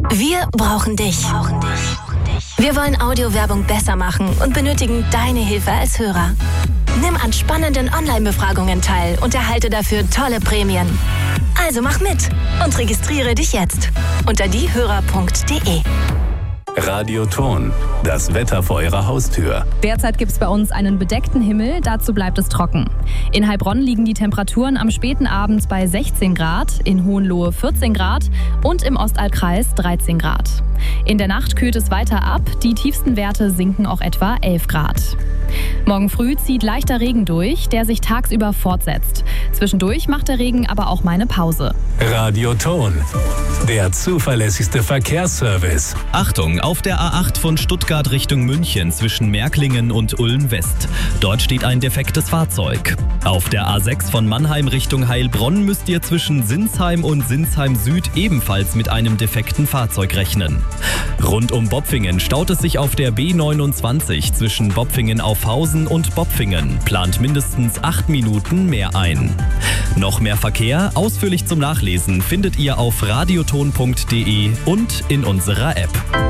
Wir brauchen dich. Wir wollen Audiowerbung besser machen und benötigen deine Hilfe als Hörer. Nimm an spannenden Online-Befragungen teil und erhalte dafür tolle Prämien. Also mach mit und registriere dich jetzt unter diehörer.de. Radioton, das Wetter vor Ihrer Haustür. Derzeit gibt es bei uns einen bedeckten Himmel, dazu bleibt es trocken. In Heilbronn liegen die Temperaturen am späten Abend bei 16 Grad, in Hohenlohe 14 Grad und im Ostallkreis 13 Grad. In der Nacht kühlt es weiter ab, die tiefsten Werte sinken auch etwa 11 Grad. Morgen früh zieht leichter Regen durch, der sich tagsüber fortsetzt. Zwischendurch macht der Regen aber auch mal eine Pause. Radioton, der zuverlässigste Verkehrsservice. Achtung, auf der A8 von Stuttgart Richtung München zwischen Märklingen und Ulm West. Dort steht ein defektes Fahrzeug. Auf der A6 von Mannheim Richtung Heilbronn müsst ihr zwischen Sinsheim und Sinsheim Süd ebenfalls mit einem defekten Fahrzeug rechnen. Rund um Bopfingen staut es sich auf der B29 zwischen Bopfingen-Aufhausen und Bopfingen. Plant mindestens 8 Minuten mehr ein. Noch mehr Verkehr, ausführlich zum Nachlesen, findet ihr auf radioton.de und in unserer App.